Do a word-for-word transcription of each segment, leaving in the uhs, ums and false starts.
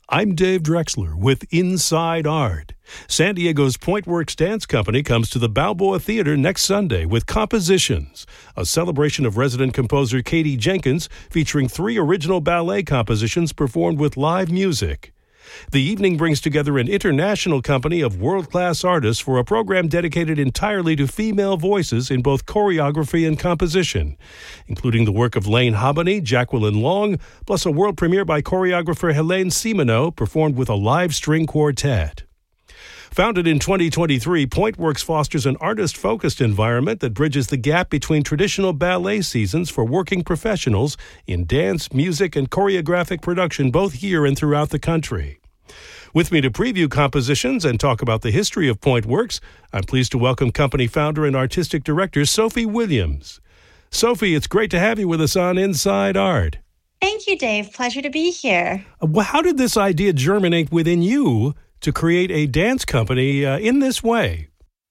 I'm Dave Drexler with Inside Art. San Diego's Pointworks Dance Company comes to the Balboa Theater next Sunday with Compositions, a celebration of resident composer Katie Jenkins featuring three original ballet compositions performed with live music. The evening brings together an international company of world-class artists for a program dedicated entirely to female voices in both choreography and composition, including the work of Lane Habany, Jacqueline Long, plus a world premiere by choreographer Helene Simoneau, performed with a live string quartet. Founded in twenty twenty-three, Pointworks fosters an artist-focused environment that bridges the gap between traditional ballet seasons for working professionals in dance, music, and choreographic production both here and throughout the country. With me to preview compositions and talk about the history of Pointworks, I'm pleased to welcome company founder and artistic director Sophie Williams. Sophie, it's great to have you with us on Inside Art. Thank you, Dave. Pleasure to be here. Well, how did this idea germinate within you to create a dance company uh, in this way?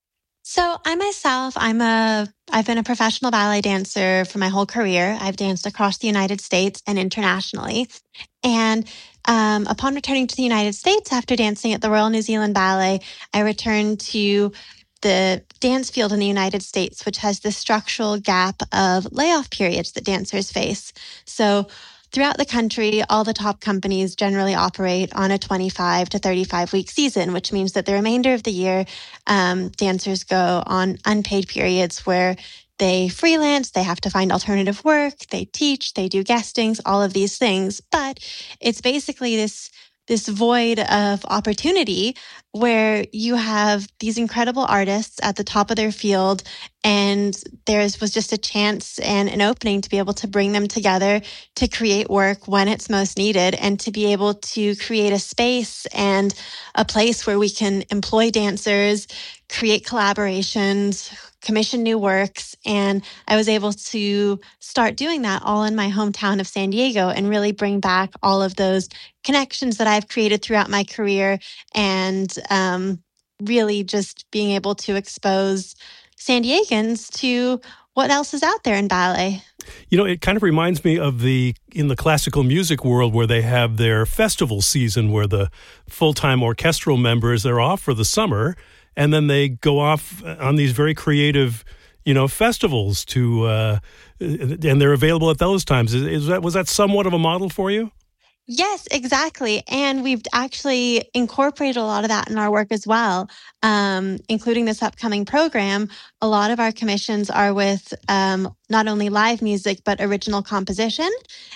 So I myself, I'm a, I've been a professional ballet dancer for my whole career. I've danced across the United States and internationally. And um, upon returning to the United States after dancing at the Royal New Zealand Ballet, I returned to the dance field in the United States, which has this structural gap of layoff periods that dancers face. So throughout the country, all the top companies generally operate on a twenty-five to thirty-five week season, which means that the remainder of the year, um, dancers go on unpaid periods where they freelance, they have to find alternative work, they teach, they do guestings, all of these things. But it's basically this this void of opportunity where you have these incredible artists at the top of their field, and there was just a chance and an opening to be able to bring them together to create work when it's most needed, and to be able to create a space and a place where we can employ dancers, create collaborations, commission new works. And I was able to start doing that all in my hometown of San Diego and really bring back all of those connections that I've created throughout my career, and um, really just being able to expose San Diegans to what else is out there in ballet. You know, it kind of reminds me of the, in the classical music world, where they have their festival season where the full-time orchestral members, they're off for the summer, and then they go off on these very creative, you know, festivals to, uh, and they're available at those times. Is, is that, was that somewhat of a model for you? Yes, exactly. And we've actually incorporated a lot of that in our work as well, um, including this upcoming program. A lot of our commissions are with um, not only live music, but original composition.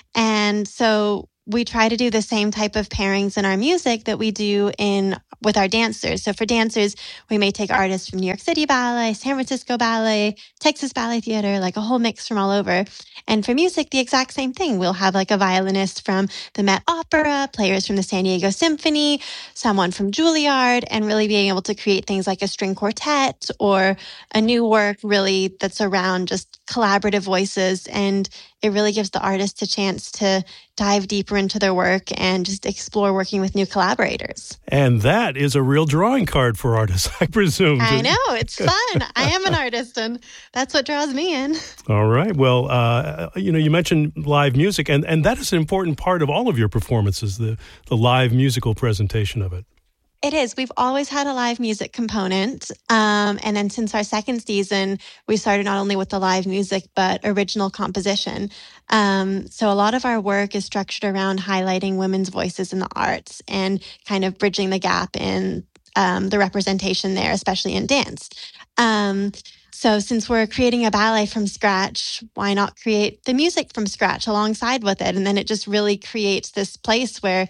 And so we try to do the same type of pairings in our music that we do in with our dancers. So for dancers, we may take artists from New York City Ballet, San Francisco Ballet, Texas Ballet Theater, like a whole mix from all over. And for music, the exact same thing. We'll have like a violinist from the Met Opera, players from the San Diego Symphony, someone from Juilliard, and really being able to create things like a string quartet or a new work really that's around just collaborative voices. And it really gives the artist a chance to dive deeper into their work and just explore working with new collaborators. And that is a real drawing card for artists, I presume. I know. It's fun. I am an artist, and that's what draws me in. All right. Well, uh, you know, you mentioned live music, and, and that is an important part of all of your performances, the, the live musical presentation of it. It is. We've always had a live music component. Um, and then since our second season, we started not only with the live music, but original composition. Um, so a lot of our work is structured around highlighting women's voices in the arts and kind of bridging the gap in um, the representation there, especially in dance. Um, so since we're creating a ballet from scratch, why not create the music from scratch alongside with it? And then it just really creates this place where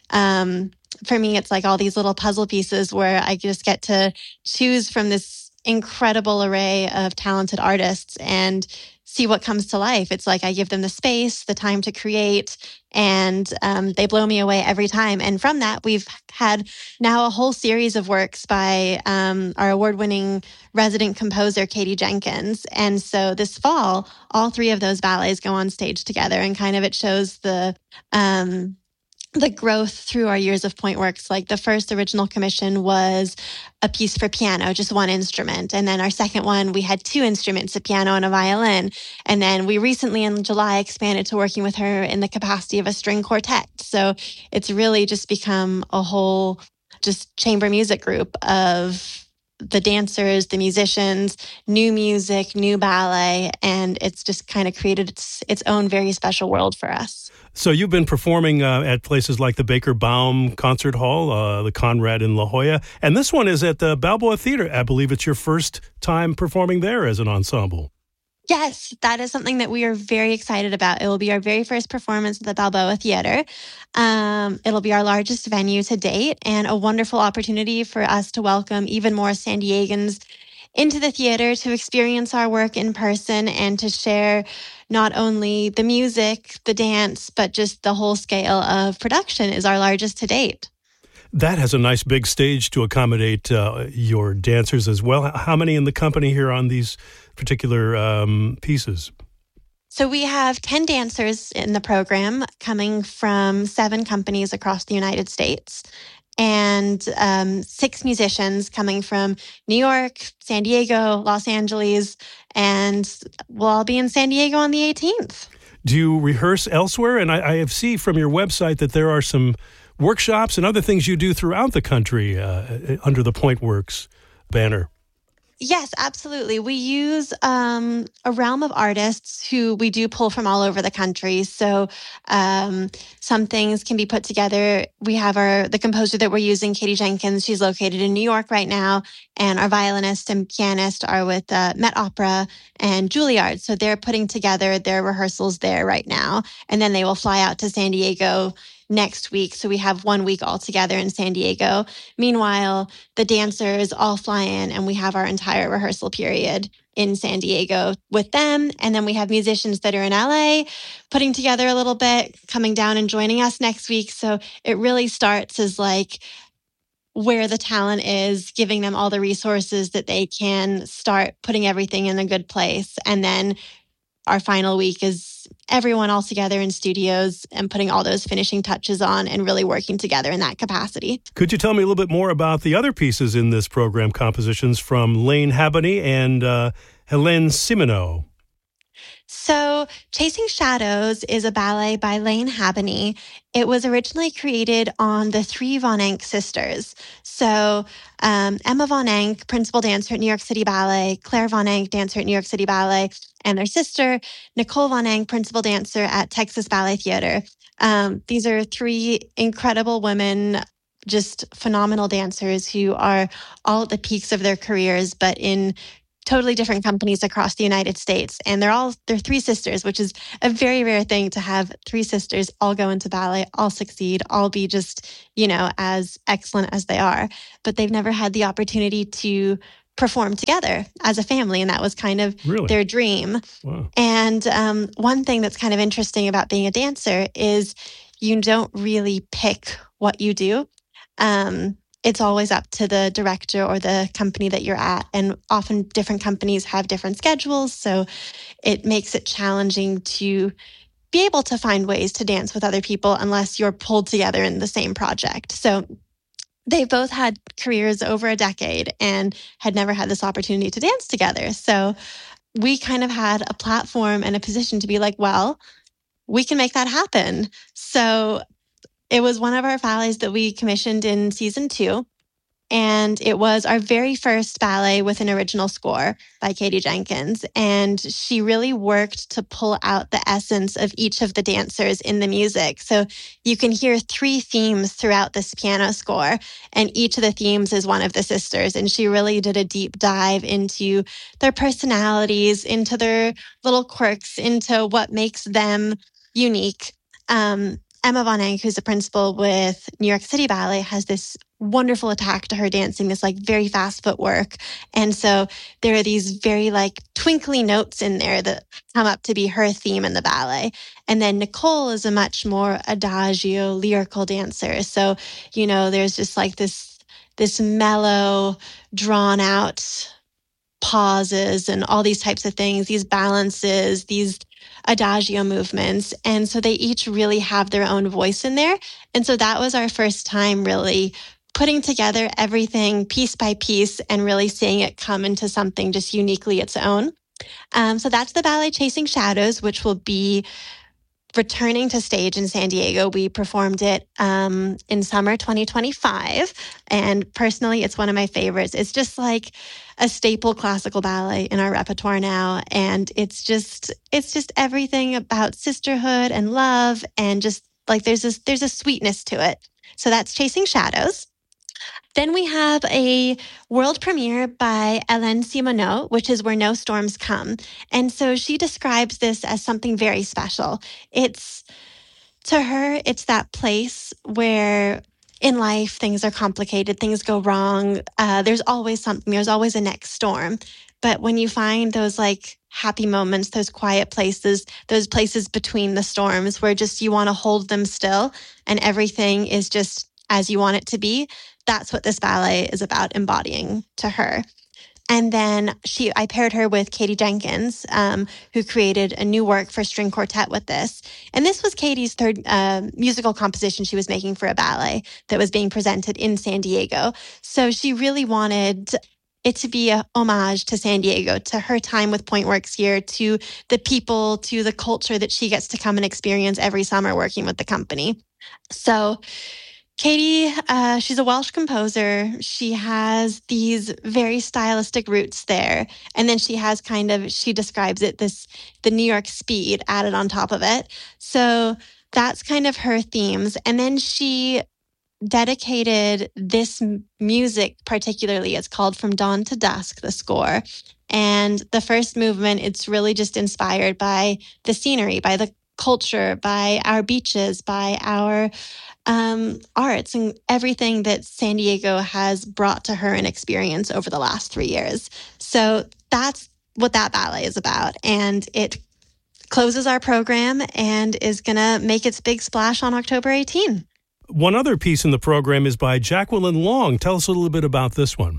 um, for me, it's like all these little puzzle pieces where I just get to choose from this incredible array of talented artists and see what comes to life. It's like I give them the space, the time to create, and um, they blow me away every time. And from that, we've had now a whole series of works by um, our award-winning resident composer, Katie Jenkins. And so this fall, all three of those ballets go on stage together, and kind of it shows the um, the growth through our years of Pointworks. Like the first original commission was a piece for piano, just one instrument. And then our second one, we had two instruments, a piano and a violin. And then we recently in July expanded to working with her in the capacity of a string quartet. So it's really just become a whole just chamber music group of the dancers, the musicians, new music, new ballet, and it's just kind of created its, its own very special world for us. So you've been performing uh, at places like the Baker Baum Concert Hall, uh, the Conrad in La Jolla, and this one is at the Balboa Theater. I believe it's your first time performing there as an ensemble. Yes, that is something that we are very excited about. It will be our very first performance at the Balboa Theater. Um, it'll be our largest venue to date and a wonderful opportunity for us to welcome even more San Diegans into the theater to experience our work in person and to share not only the music, the dance, but just the whole scale of production is our largest to date. That has a nice big stage to accommodate uh, your dancers as well. How many in the company here on these particular um, pieces? So we have ten dancers in the program coming from seven companies across the United States and um, six musicians coming from New York, San Diego, Los Angeles, and we'll all be in San Diego on the eighteenth. Do you rehearse elsewhere? And I, I see from your website that there are some workshops and other things you do throughout the country uh, under the Pointworks banner. Yes, absolutely. We use um, a realm of artists who we do pull from all over the country. So um, some things can be put together. We have our the composer that we're using, Katie Jenkins. She's located in New York right now. And our violinist and pianist are with uh, Met Opera and Juilliard. So they're putting together their rehearsals there right now. And then they will fly out to San Diego next week. So we have one week all together in San Diego. Meanwhile, the dancers all fly in and we have our entire rehearsal period in San Diego with them. And then we have musicians that are in L A putting together a little bit, coming down and joining us next week. So it really starts as like where the talent is, giving them all the resources that they can start putting everything in a good place. And then our final week is everyone all together in studios and putting all those finishing touches on and really working together in that capacity. Could you tell me a little bit more about the other pieces in this program, compositions from Lane Habany and uh, Helene Simoneau? So Chasing Shadows is a ballet by Lane Habany. It was originally created on the three Von Enck sisters. So um, Emma Von Enck, principal dancer at New York City Ballet, Claire Von Enck, dancer at New York City Ballet, and their sister, Nicole Von Enck, principal dancer at Texas Ballet Theater. Um, these are three incredible women, just phenomenal dancers who are all at the peaks of their careers, but in totally different companies across the United States. And they're all, they're three sisters, which is a very rare thing to have three sisters all go into ballet, all succeed, all be just, you know, as excellent as they are. But they've never had the opportunity to perform together as a family. And that was kind of really? their dream. Wow. And um, one thing that's kind of interesting about being a dancer is you don't really pick what you do. Um, It's always up to the director or the company that you're at. And often different companies have different schedules. So it makes it challenging to be able to find ways to dance with other people unless you're pulled together in the same project. So they both had careers over a decade and had never had this opportunity to dance together. So we kind of had a platform and a position to be like, well, we can make that happen. So it was one of our ballets that we commissioned in season two. And it was our very first ballet with an original score by Katie Jenkins. And she really worked to pull out the essence of each of the dancers in the music. So you can hear three themes throughout this piano score, and each of the themes is one of the sisters. And she really did a deep dive into their personalities, into their little quirks, into what makes them unique. Um, Emma Von Enck, who's the principal with New York City Ballet, has this wonderful attack to her dancing, this like very fast footwork. And so there are these very like twinkly notes in there that come up to be her theme in the ballet. And then Nicole is a much more adagio, lyrical dancer. So, you know, there's just like this, this mellow, drawn out pauses and all these types of things, these balances, these adagio movements. And so they each really have their own voice in there. And so that was our first time really putting together everything piece by piece and really seeing it come into something just uniquely its own. Um, so that's the ballet Chasing Shadows, which will be returning to stage in San Diego. We performed it um, in summer twenty twenty-five. And personally, it's one of my favorites. It's just like a staple classical ballet in our repertoire now. And it's just, it's just everything about sisterhood and love. And just like there's this, there's a sweetness to it. So that's Chasing Shadows. Then we have a world premiere by Hélène Simoneau, which is Where No Storms Come. And so she describes this as something very special. It's, to her, it's that place where in life things are complicated, things go wrong. Uh, there's always something, there's always a next storm. But when you find those like happy moments, those quiet places, those places between the storms where just you want to hold them still and everything is just as you want it to be, that's what this ballet is about embodying to her. And then she, I paired her with Katie Jenkins, um, who created a new work for string quartet with this. And this was Katie's third uh, musical composition she was making for a ballet that was being presented in San Diego. So she really wanted it to be a homage to San Diego, to her time with Pointworks here, to the people, to the culture that she gets to come and experience every summer working with the company. So Katie, uh, she's a Welsh composer. She has these very stylistic roots there. And then she has kind of, she describes it, this, the New York speed added on top of it. So that's kind of her themes. And then she dedicated this music particularly, it's called From Dawn to Dusk, the score. And the first movement, it's really just inspired by the scenery, by the culture, by our beaches, by our um, arts and everything that San Diego has brought to her and experience over the last three years. So that's what that ballet is about. And it closes our program and is going to make its big splash on October eighteenth. One other piece in the program is by Jacqueline Long. Tell us a little bit about this one.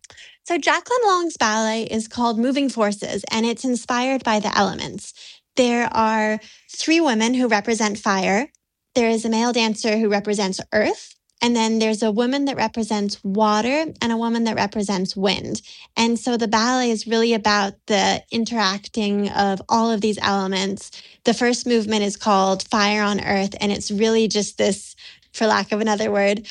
So Jacqueline Long's ballet is called Moving Forces, and it's inspired by the elements. There are three women who represent fire. There is a male dancer who represents earth, and then there's a woman that represents water and a woman that represents wind. And so the ballet is really about the interacting of all of these elements. The first movement is called Fire on Earth, and it's really just this, for lack of another word,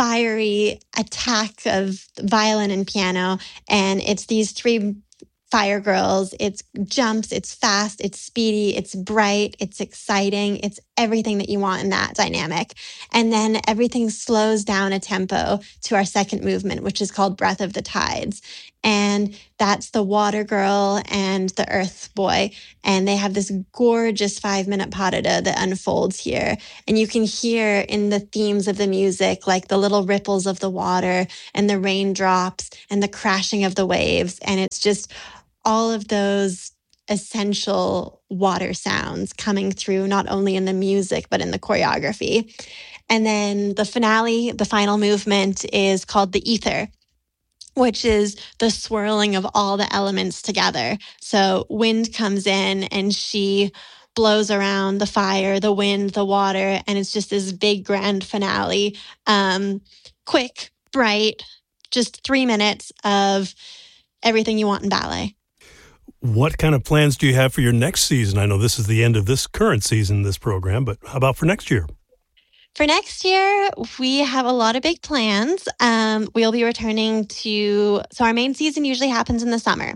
fiery attack of violin and piano. And it's these three fire girls. It's jumps, it's fast, it's speedy, it's bright, it's exciting. It's everything that you want in that dynamic. And then everything slows down a tempo to our second movement, which is called Breath of the Tides. And that's the water girl and the earth boy. And they have this gorgeous five-minute pas de deux that unfolds here. And you can hear in the themes of the music, like the little ripples of the water and the raindrops and the crashing of the waves. And it's just all of those essential water sounds coming through, not only in the music, but in the choreography. And then the finale, the final movement is called the Ether, which is the swirling of all the elements together. So wind comes in and she blows around the fire, the wind, the water, and it's just this big grand finale. Um, quick, bright, just three minutes of everything you want in ballet. What kind of plans do you have for your next season? I know this is the end of this current season, this program, but how about for next year? For next year, we have a lot of big plans. Um, we'll be returning to, so our main season usually happens in the summer.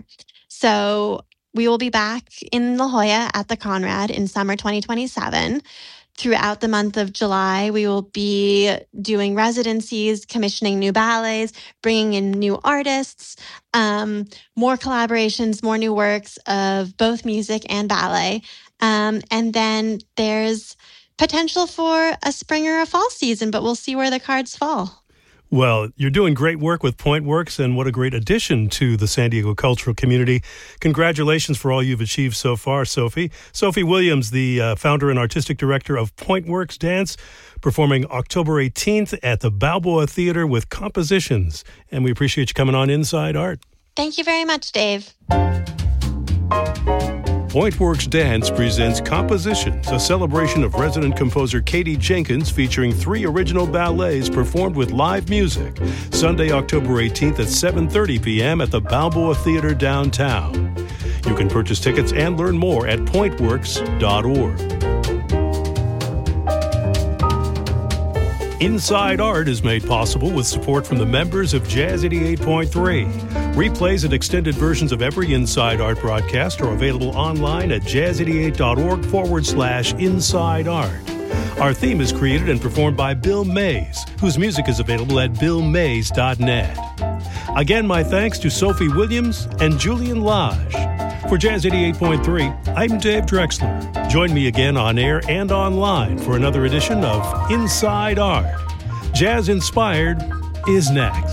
So we will be back in La Jolla at the Conrad in summer twenty twenty-seven. Throughout the month of July, we will be doing residencies, commissioning new ballets, bringing in new artists, um, more collaborations, more new works of both music and ballet. Um, and then there's potential for a spring or a fall season, but we'll see where the cards fall. Well, you're doing great work with Pointworks, and what a great addition to the San Diego cultural community. Congratulations for all you've achieved so far, Sophie. Sophie Williams, the uh, founder and artistic director of Pointworks Dance, performing October eighteenth at the Balboa Theater with Compositions. And we appreciate you coming on Inside Art. Thank you very much, Dave. Pointworks Dance presents Compositions, a celebration of resident composer Katie Jenkins featuring three original ballets performed with live music. Sunday, October eighteenth at seven thirty p.m. at the Balboa Theater downtown. You can purchase tickets and learn more at pointworks dot org. Inside Art is made possible with support from the members of Jazz eighty-eight point three. Replays and extended versions of every Inside Art broadcast are available online at jazz eighty-eight dot org forward slash Inside Art. Our theme is created and performed by Bill Mays, whose music is available at bill mays dot net. Again, my thanks to Sophie Williams and Julian Lage. For Jazz eighty-eight point three, I'm Dave Drexler. Join me again on air and online for another edition of Inside Art. Jazz Inspired is next.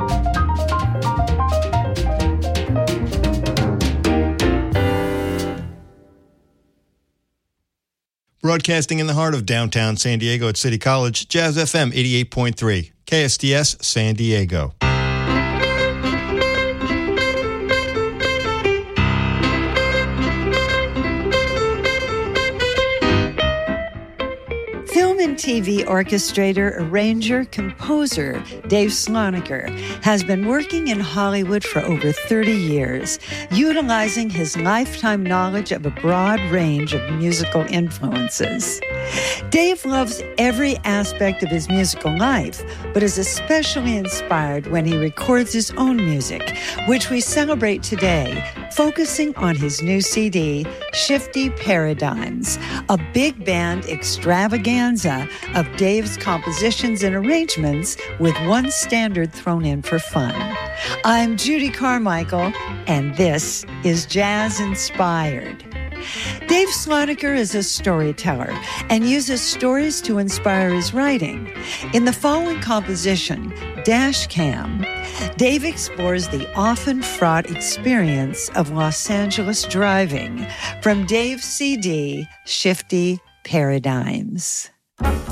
Broadcasting in the heart of downtown San Diego at City College, Jazz F M eighty-eight point three, K S D S San Diego. Film and T V orchestrator, arranger, composer Dave Slonaker has been working in Hollywood for over thirty years, utilizing his lifetime knowledge of a broad range of musical influences. Dave loves every aspect of his musical life, but is especially inspired when he records his own music, which we celebrate today, focusing on his new C D, Shifty Paradigms, a big band extravaganza of Dave's compositions and arrangements with one standard thrown in for fun. I'm Judy Carmichael, and this is Jazz Inspired. Dave Slonaker is a storyteller and uses stories to inspire his writing. In the following composition, Dash Cam, Dave explores the often fraught experience of Los Angeles driving from Dave's C D, Shifty Paradigms.